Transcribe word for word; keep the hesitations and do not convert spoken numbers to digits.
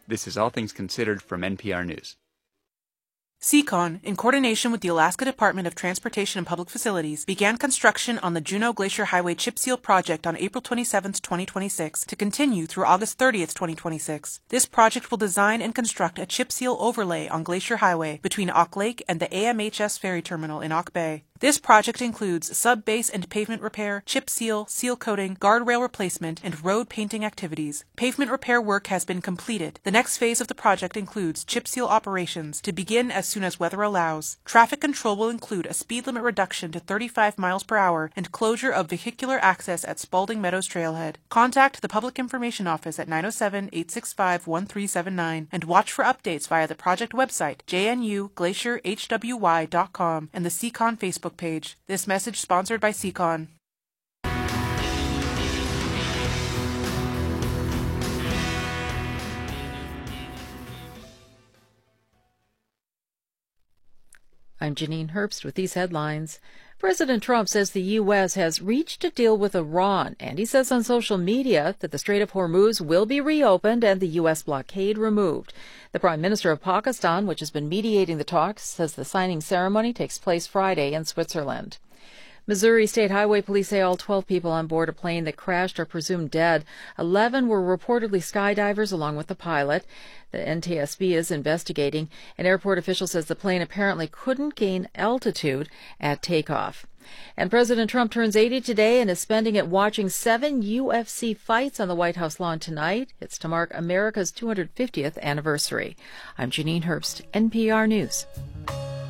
This is All Things Considered from N P R News. Seacon, in coordination with the Alaska Department of Transportation and Public Facilities, began construction on the Juneau Glacier Highway Chip Seal project on April twenty-seventh, twenty twenty-six, to continue through August thirtieth, twenty twenty-six. This project will design and construct a chip seal overlay on Glacier Highway between Auk Lake and the A M H S Ferry Terminal in Auk Bay. This project includes sub-base and pavement repair, chip seal, seal coating, guardrail replacement, and road painting activities. Pavement repair work has been completed. The next phase of the project includes chip seal operations to begin as soon as weather allows. Traffic control will include a speed limit reduction to thirty-five miles per hour and closure of vehicular access at Spalding Meadows Trailhead. Contact the Public Information Office at nine oh seven, eight six five, one three seven nine and watch for updates via the project website, j n u glacier h w y dot com, and the Seacon Facebook page. This message sponsored by Seacon. I'm Janine Herbst with these headlines. President Trump says the U S has reached a deal with Iran, and he says on social media that the Strait of Hormuz will be reopened and the U S blockade removed. The Prime Minister of Pakistan, which has been mediating the talks, says the signing ceremony takes place Friday in Switzerland. Missouri State Highway Police say all twelve people on board a plane that crashed are presumed dead. eleven were reportedly skydivers along with the pilot. The N T S B is investigating. An airport official says the plane apparently couldn't gain altitude at takeoff. And President Trump turns eighty today and is spending it watching seven U F C fights on the White House lawn tonight. It's to mark America's two hundred fiftieth anniversary. I'm Janine Herbst, N P R News.